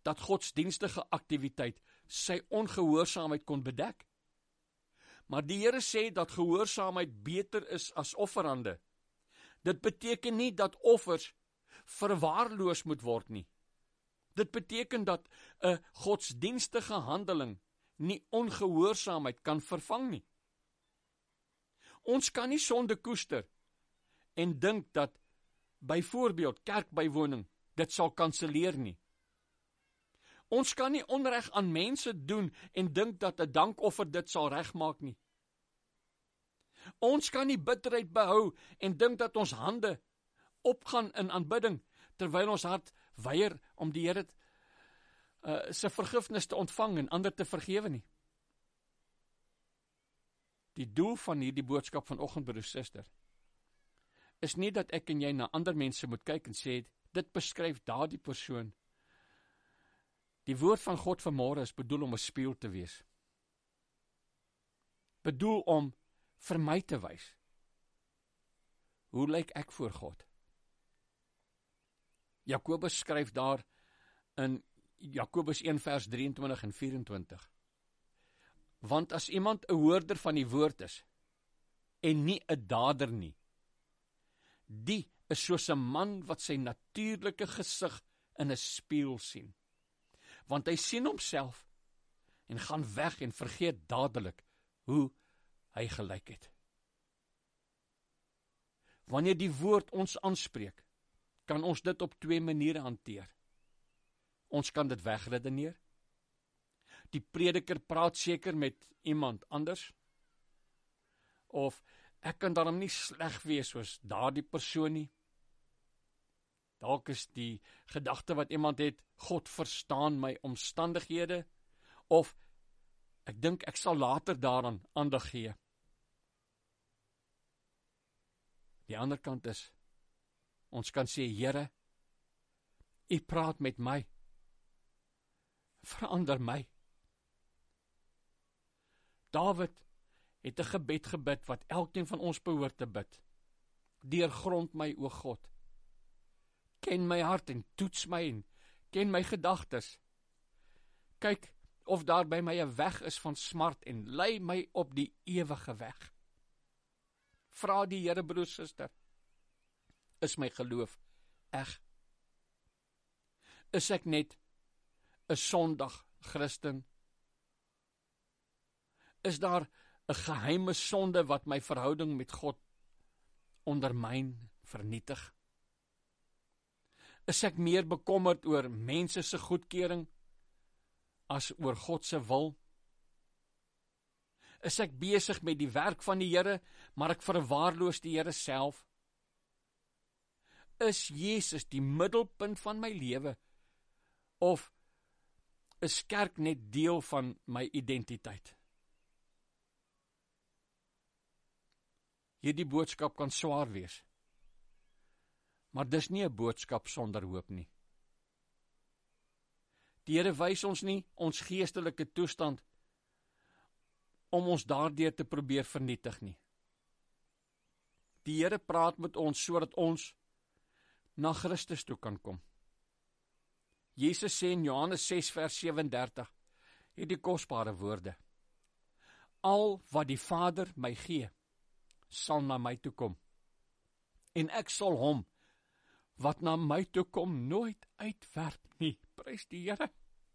dat godsdienstige aktiwiteit sy ongehoorsaamheid kon bedek. Maar die Here sê dat gehoorsaamheid beter is as offerande. Dit beteken nie dat offers verwaarloos moet word nie. Dit beteken dat 'n godsdienstige handeling nie ongehoorsaamheid kan vervang nie. Ons kan nie sonde koester en dink dat byvoorbeeld kerkbywoning dit sal kanselleer nie. Ons kan nie onreg aan mense doen en dink dat 'n dankoffer dit sal regmaak nie. Ons kan nie bitterheid behou en dink dat ons hande opgaan in aanbidding, terwyl ons hart weier om die Here se vergifnis te ontvang en ander te vergewe nie. Die doel van hierdie boodskap vanoggend, broer, suster, is nie dat ek en jy na ander mense moet kyk en sê, dit beskryf daardie persoon. Die woord van God vanmôre is bedoel om 'n spieël te wees. Bedoel om vir my te wys. Hoe lyk ek voor God? Jakobus skryf daar in Jakobus 1 vers 23 en 24. Want as iemand 'n hoorder van die woord is en nie 'n dader nie, die is soos 'n man wat sy natuurlike gesig in 'n spieël sien. Want hy sien homself en gaan weg en vergeet dadelik hoe hy gelyk het. Wanneer die woord ons aanspreek, kan ons dit op 2 maniere hanteer. Ons kan dit wegredeneer. Die prediker praat seker met iemand anders. Of ek kan daarom nie sleg wees soos daardie persoon nie. Dalk is die gedagte wat iemand het, God verstaan my omstandighede, of ek dink ek sal later daaraan aandag gee. Die ander kant is, ons kan sê, Here, U praat met my, verander my. Dawid het 'n gebed gebid wat elkeen van ons behoort te bid. Deurgrond my, o God. Ken my hart en toets my en ken my gedagtes. Kyk of daar by my 'n weg is van smart en lei my op die ewige weg. Vra die Here, broer, suster, is my geloof eg? Is ek net 'n Sondag Christen? Is daar 'n geheime sonde wat my verhouding met God ondermyn, vernietig? Is ek meer bekommerd oor mense se goedkeuring as oor God se wil? Is ek besig met die werk van die Here, maar ek verwaarloos die Here self? Is Jesus die middelpunt van my lewe, of is kerk net deel van my identiteit? Hierdie boodskap kan swaar wees, maar dis nie 'n boodskap sonder hoop nie. Die Here wys ons nie ons geestelike toestand om ons daardeur te probeer vernietig nie. Die Here praat met ons sodat ons na Christus toe kan kom. Jesus sê in Johannes 6 vers 37, hierdie kosbare woorde: Al wat die Vader my gee, sal na my toe kom, en ek sal hom wat na my toe kom nooit uitwerp nie. Prys die Here.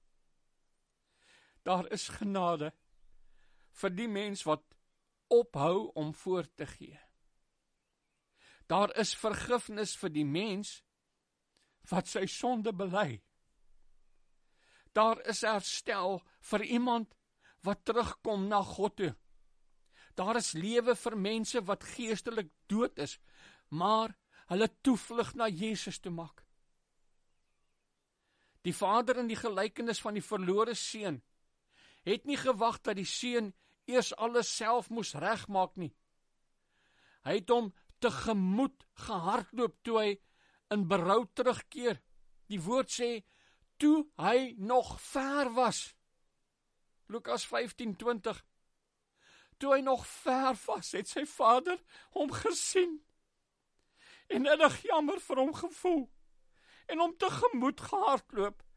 Daar is genade vir die mens wat ophou om voor te gee. Daar is vergifnis vir die mens wat sy sonde bely. Daar is herstel vir iemand wat terugkom na God toe. Daar is lewe vir mense wat geestelik dood is, maar hulle toevlug na Jesus toe maak. Die vader in die gelykenis van die verlore seun het nie gewag dat die seun eers alles self moes regmaak nie. Hy het hom tegemoet gehardloop toe hy in berou terugkeer. Die woord sê, toe hy nog ver was. Lukas 15:20. Toe hy nog ver was, het sy vader hom gesien en innig jammer vir hom gevoel en hom tegemoet gehardloop